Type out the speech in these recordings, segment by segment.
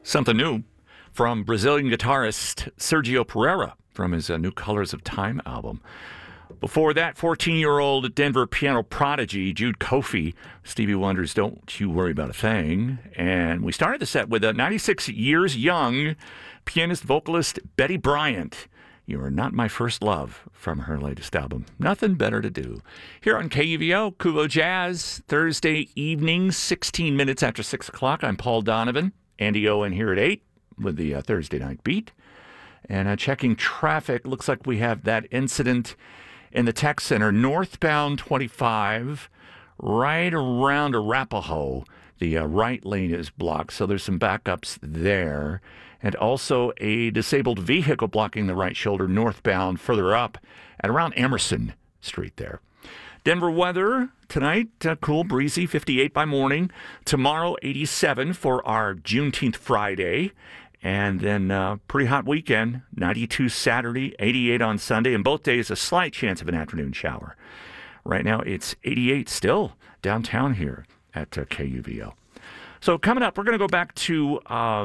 Something new from Brazilian guitarist Sergio Pereira from his New Colors of Time album. Before that, 14-year-old Denver piano prodigy Jude Coffey, Stevie Wonder's Don't You Worry About a Thing. And we started the set with a 96 years young pianist vocalist Betty Bryant. You Are Not My First Love from her latest album. Nothing better to do. Here on KUVO, Kuvo Jazz, Thursday evening, 16 minutes after 6 o'clock. I'm Paul Donovan. Andy Owen here at 8 with the Thursday Night Beat. And checking traffic, looks like we have that incident in the tech center, northbound 25, right around Arapahoe. The right lane is blocked, so there's some backups there. And also a disabled vehicle blocking the right shoulder northbound further up at around Emerson Street there. Denver weather tonight, cool, breezy, 58 by morning. Tomorrow, 87 for our Juneteenth Friday. And then pretty hot weekend, 92 Saturday, 88 on Sunday. And both days, a slight chance of an afternoon shower. Right now, it's 88 still downtown here at KUVO. So coming up, we're going to go back to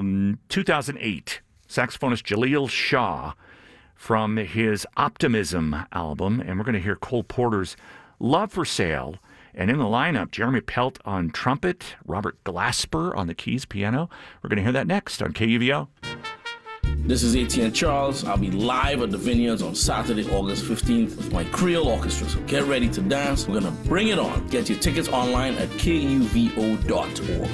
2008. Saxophonist Jaleel Shaw from his Optimism album. And we're going to hear Cole Porter's Love for Sale. And in the lineup, Jeremy Pelt on trumpet, Robert Glasper on the keys, piano. We're going to hear that next on KUVO. This is ATN Charles. I'll be live at the Vineyards on Saturday, August 15th with my Creole Orchestra. So get ready to dance. We're going to bring it on. Get your tickets online at kuvo.org.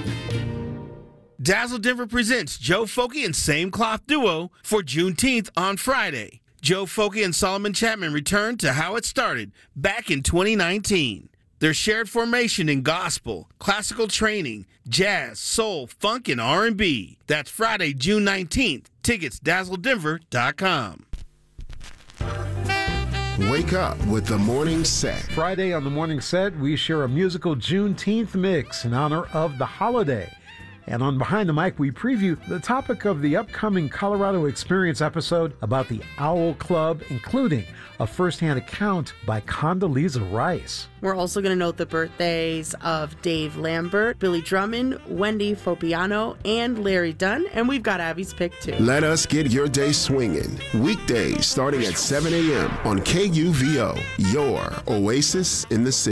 Dazzle Denver presents Joe Folky and Same Cloth Duo for Juneteenth on Friday. Joe Folky and Solomon Chapman return to how it started back in 2019. Their shared formation in gospel, classical training, jazz, soul, funk, and R&B. That's Friday, June 19th. Tickets, dazzledenver.com. Wake up with the Morning Set. Friday on the Morning Set, we share a musical Juneteenth mix in honor of the holiday. And on Behind the Mic, we preview the topic of the upcoming Colorado Experience episode about the Owl Club, including a first-hand account by Condoleezza Rice. We're also going to note the birthdays of Dave Lambert, Billy Drummond, Wendy Fopiano, and Larry Dunn, and we've got Abby's pick too. Let us get your day swinging. Weekdays starting at 7 a.m. on KUVO, your oasis in the city.